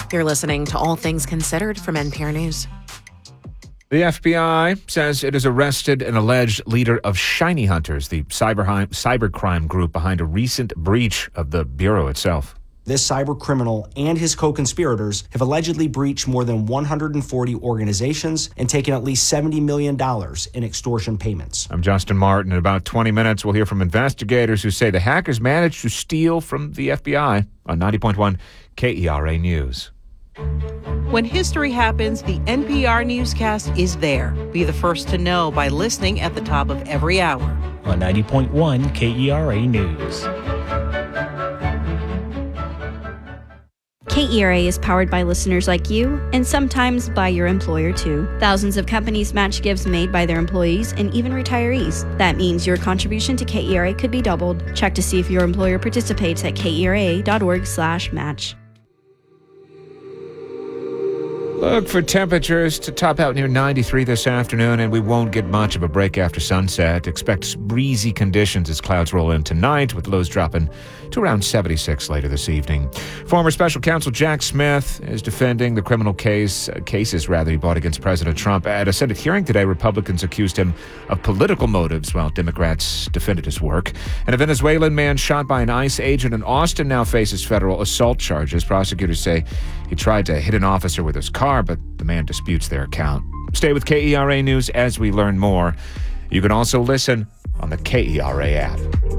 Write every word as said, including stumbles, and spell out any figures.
You're listening to All Things Considered from N P R News. The F B I says it has arrested an alleged leader of Shiny Hunters, the cyber cybercrime group behind a recent breach of the Bureau itself. This cyber criminal and his co-conspirators have allegedly breached more than one hundred forty organizations and taken at least seventy million dollars in extortion payments. I'm Justin Martin. In about twenty minutes, we'll hear from investigators who say the hackers managed to steal from the F B I on ninety point one K E R A News. When history happens, the N P R newscast is there. Be the first to know by listening at the top of every hour. On ninety point one K E R A News. K E R A is powered by listeners like you, and sometimes by your employer too. Thousands of companies match gifts made by their employees and even retirees. That means your contribution to K E R A could be doubled. Check to see if your employer participates at K E R A dot org slash match. Look for temperatures to top out near ninety-three this afternoon, and we won't get much of a break after sunset. Expect breezy conditions as clouds roll in tonight, with lows dropping to around seventy-six later this evening. Former special counsel Jack Smith is defending the criminal case uh, cases rather he brought against President Trump. At a Senate hearing today, Republicans accused him of political motives, while Democrats defended his work. And a Venezuelan man shot by an ICE agent in Austin now faces federal assault charges. Prosecutors say he tried to hit an officer with his car, but the man disputes their account. Stay with K E R A News as we learn more. You can also listen on the K E R A app.